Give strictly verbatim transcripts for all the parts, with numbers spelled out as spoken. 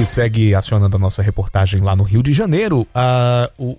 gente segue acionando a nossa reportagem lá no Rio de Janeiro. Uh, o,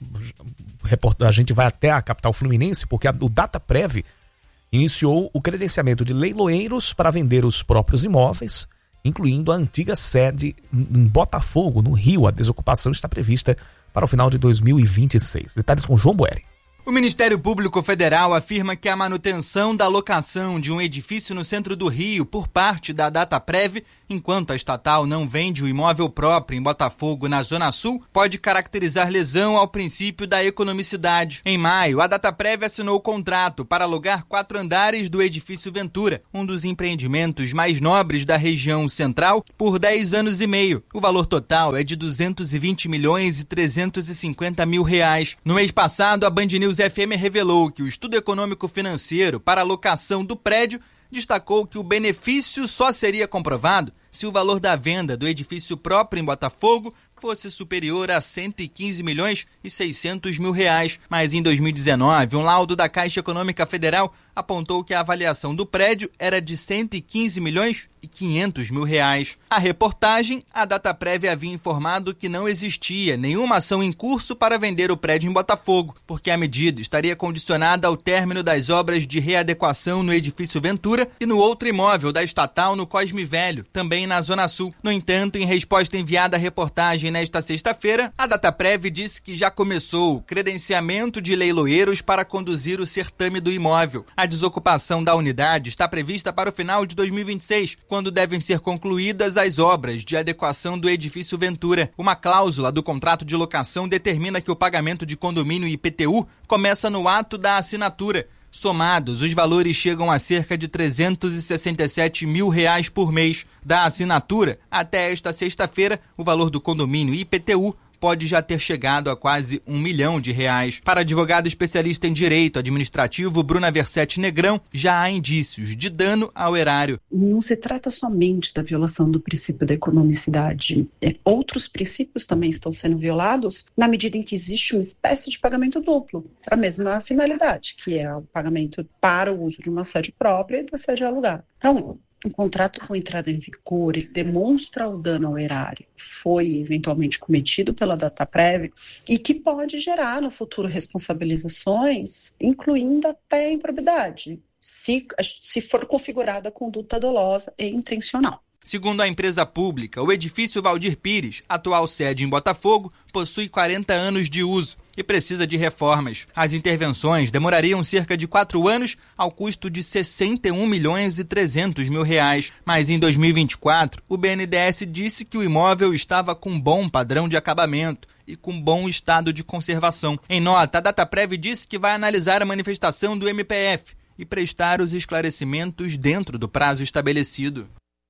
a gente vai até a capital fluminense porque a, o Dataprev iniciou o credenciamento de leiloeiros para vender os próprios imóveis, incluindo a antiga sede em Botafogo, no Rio. A desocupação está prevista para o final de dois mil e vinte e seis. Detalhes com João Boeri. O Ministério Público Federal afirma que a manutenção da locação de um edifício no centro do Rio por parte da Dataprev, enquanto a estatal não vende o imóvel próprio em Botafogo, na Zona Sul, pode caracterizar lesão ao princípio da economicidade. Em maio, a Dataprev assinou o contrato para alugar quatro andares do edifício Ventura, um dos empreendimentos mais nobres da região central, por dez anos e meio. O valor total é de duzentos e vinte milhões e trezentos e cinquenta mil reais. No mês passado, a Band News F M revelou que o estudo econômico financeiro para a locação do prédio destacou que o benefício só seria comprovado se o valor da venda do edifício próprio em Botafogo fosse superior a cento e quinze milhões e seiscentos mil reais. Mas em dois mil e dezenove, um laudo da Caixa Econômica Federal apontou que a avaliação do prédio era de cento e quinze milhões e quinhentos mil reais. A reportagem, a Dataprev havia informado que não existia nenhuma ação em curso para vender o prédio em Botafogo, porque a medida estaria condicionada ao término das obras de readequação no edifício Ventura e no outro imóvel da estatal no Cosme Velho, também na Zona Sul. No entanto, em resposta enviada à reportagem nesta sexta-feira, a Dataprev disse que já começou o credenciamento de leiloeiros para conduzir o certame do imóvel. A desocupação da unidade está prevista para o final de dois mil e vinte e seis, quando devem ser concluídas as obras de adequação do edifício Ventura. Uma cláusula do contrato de locação determina que o pagamento de condomínio e I P T U começa no ato da assinatura. Somados, os valores chegam a cerca de trezentos e sessenta e sete mil reais por mês. Da assinatura, até esta sexta-feira, o valor do condomínio e I P T U pode já ter chegado a quase um milhão de reais. Para a advogada especialista em direito administrativo, Bruna Versetti Negrão, já há indícios de dano ao erário. Não se trata somente da violação do princípio da economicidade. Outros princípios também estão sendo violados na medida em que existe uma espécie de pagamento duplo para a mesma finalidade, que é o pagamento para o uso de uma sede própria e da sede alugada. Então, um contrato com entrada em vigor, ele demonstra o dano ao erário, foi eventualmente cometido pela Dataprev e que pode gerar no futuro responsabilizações, incluindo até improbidade, se, se for configurada a conduta dolosa e intencional. Segundo a empresa pública, o edifício Valdir Pires, atual sede em Botafogo, possui quarenta anos de uso e precisa de reformas. As intervenções demorariam cerca de quatro anos ao custo de sessenta e um milhões e trezentos mil reais. Mas em dois mil e vinte e quatro, o B N D E S disse que o imóvel estava com bom padrão de acabamento e com bom estado de conservação. Em nota, a Dataprev disse que vai analisar a manifestação do M P F e prestar os esclarecimentos dentro do prazo estabelecido.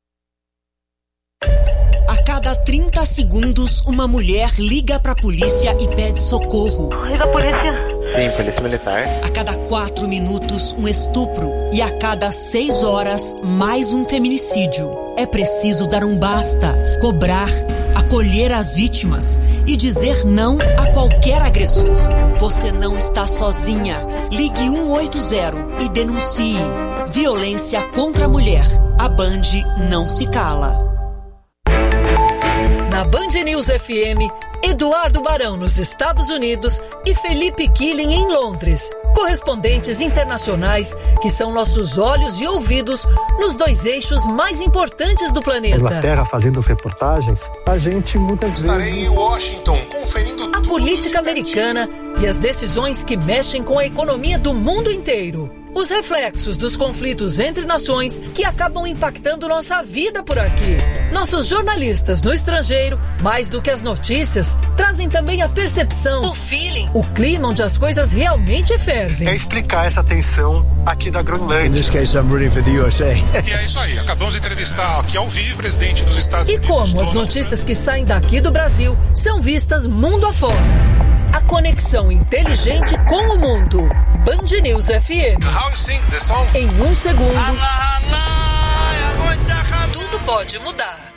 A cada trinta segundos, uma mulher liga para a polícia e pede socorro. Liga a polícia. Sim, polícia militar. A cada quatro minutos, um estupro. E a cada seis horas, mais um feminicídio. É preciso dar um basta, cobrar, acolher as vítimas e dizer não a qualquer agressor. Você não está sozinha. Ligue um oito zero e denuncie. Violência contra a mulher. A Band não se cala. Na Band News F M, Eduardo Barão nos Estados Unidos e Felipe Killing em Londres. Correspondentes internacionais que são nossos olhos e ouvidos nos dois eixos mais importantes do planeta. Inglaterra fazendo as reportagens, a gente muitas Estarei vezes... Estarei em Washington conferindo a política americana e as decisões que mexem com a economia do mundo inteiro. Os reflexos dos conflitos entre nações que acabam impactando nossa vida por aqui. Nossos jornalistas no estrangeiro, mais do que as notícias, trazem também a percepção, o feeling, o clima onde as coisas realmente fervem. É explicar essa tensão aqui da Groenlândia. In this case, I'm rooting for the U S A. E é isso aí, acabamos de entrevistar aqui ao vivo o presidente dos Estados e Unidos. E como as notícias que saem daqui do Brasil são vistas mundo afora. A conexão inteligente com o mundo. Band News F M. How you sing the song? Em um segundo, tudo pode mudar.